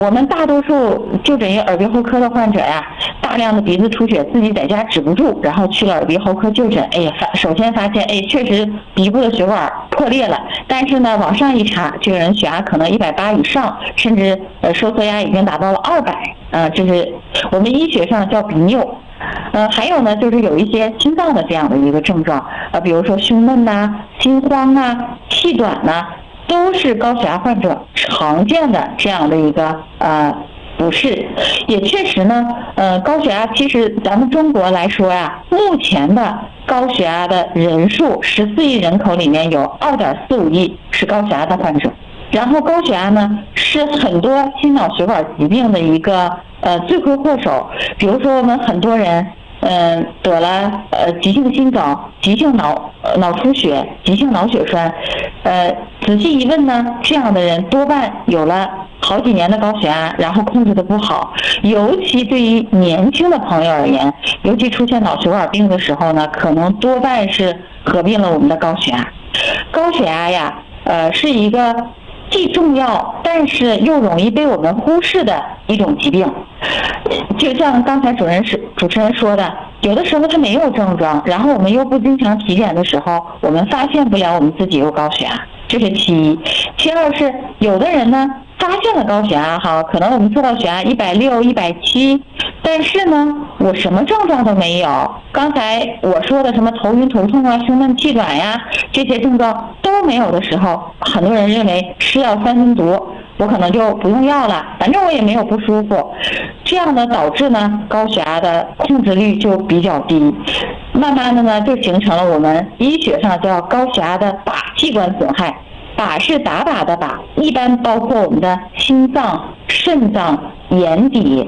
我们大多数就诊于耳鼻喉科的患者呀，大量的鼻子出血，自己在家止不住，然后去了耳鼻喉科就诊。哎呀，首先发现，确实鼻部的血管破裂了，但是呢，往上一查，这个人血压可能180以上，甚至收缩压已经达到了200，这是我们医学上叫鼻拗。还有呢，就是有一些心脏的这样的一个症状，比如说胸闷呐、心慌啊、气短呐。都是高血压患者常见的这样的一个不适，也确实呢，高血压其实咱们中国来说呀，目前的高血压的人数14亿人口里面有2.45亿是高血压的患者，然后高血压呢是很多心脑血管疾病的一个罪魁祸首，比如说我们很多人。得了急性心梗、急性脑出血、急性脑血栓，仔细一问呢，这样的人多半有了好几年的高血压，然后控制的不好。尤其对于年轻的朋友而言，尤其出现脑血管病的时候呢，可能多半是合并了我们的高血压。高血压呀，是一个既重要但是又容易被我们忽视的一种疾病。就像刚才主持人说的，有的时候他没有症状，然后我们又不经常体检的时候，我们发现不了我们自己有高血压，这是其一。其二是有的人呢发现了高血压，可能我们测到血压160、170，但是呢我什么症状都没有，刚才我说的什么头晕头痛啊、胸闷气短呀，这些症状都没有的时候，很多人认为吃药3分毒，我可能就不用药了，反正我也没有不舒服，这样呢导致呢高血压的控制率就比较低，慢慢的呢就形成了我们医学上叫高血压的靶器官损害。靶是打靶的靶，一般包括我们的心脏、肾脏、眼底、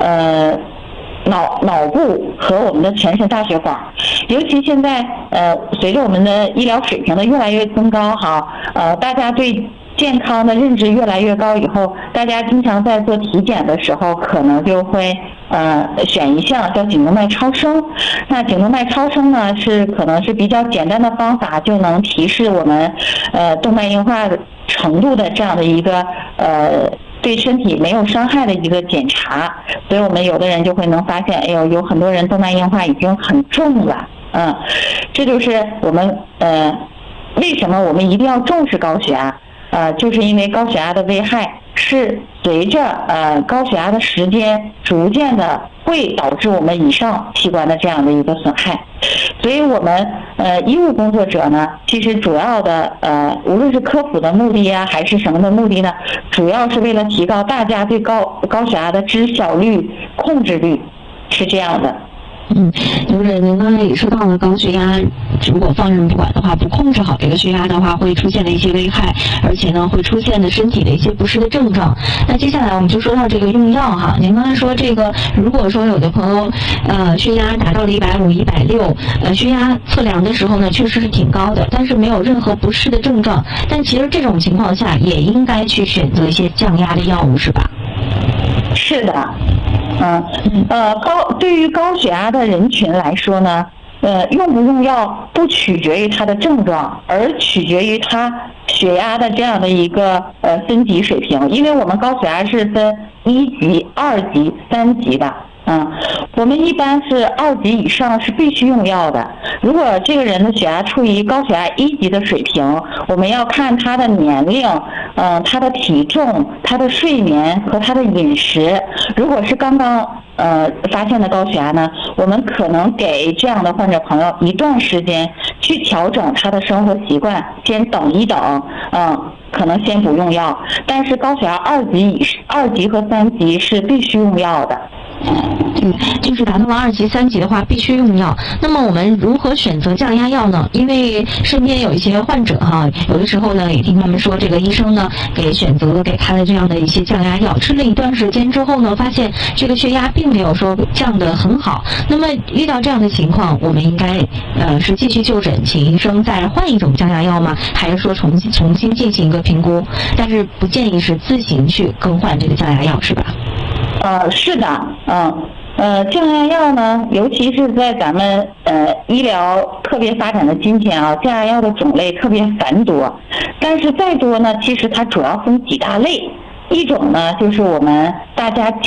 脑部和我们的全身大血管。尤其现在随着我们的医疗水平的越来越增高大家对健康的认知越来越高以后，大家经常在做体检的时候，可能就会选一项叫颈动脉超声。那颈动脉超声呢，可能是比较简单的方法，就能提示我们动脉硬化程度的这样的一个对身体没有伤害的一个检查。所以我们有的人就会能发现，有很多人动脉硬化已经很重了。这就是我们为什么我们一定要重视高血压。就是因为高血压的危害是随着高血压的时间逐渐的会导致我们以上器官的这样的一个损害，所以我们医务工作者呢，其实主要的无论是科普的目的呀，还是什么的目的呢，主要是为了提高大家对高血压的知晓率、控制率，是这样的。 就是您刚才也说到了高血压，如果放任不管的话，不控制好这个血压的话，会出现的一些危害，而且呢会出现的身体的一些不适的症状。那接下来我们就说到这个用药您刚才说这个，如果说有的朋友血压达到了150、160，血压测量的时候呢确实是挺高的，但是没有任何不适的症状，但其实这种情况下也应该去选择一些降压的药物，是吧？ 是的。对于高血压的人群来说呢，用不用药不取决于他的症状，而取决于他血压的这样的一个分级水平。因为我们高血压是分1级、2级、3级的。我们一般是2级以上是必须用药的。如果这个人的血压处于高血压1级的水平，我们要看他的年龄、他的体重、他的睡眠和他的饮食。如果是刚刚发现的高血压呢，我们可能给这样的患者朋友一段时间去调整他的生活习惯，先等一等，可能先不用药。但是高血压2级和3级是必须用药的。 就是达到了2级、3级的话，必须用药。那么我们如何选择降压药呢？因为身边有一些患者有的时候呢，也听他们说，这个医生呢给开了这样的一些降压药，吃了一段时间之后呢，发现这个血压并没有说降得很好。那么遇到这样的情况，我们应该是继续就诊，请医生再换一种降压药吗？还是说重新进行一个评估？但是不建议是自行去更换这个降压药，是吧？ 是的。降压药呢，尤其是在咱们医疗特别发展的今天降压药的种类特别繁多。但是再多呢，其实它主要分几大类。 一种呢就是我们大家